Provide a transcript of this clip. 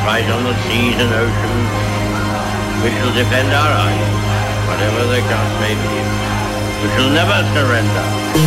fight on the seas and oceans. We shall defend our island, whatever the cost may be. We shall never surrender.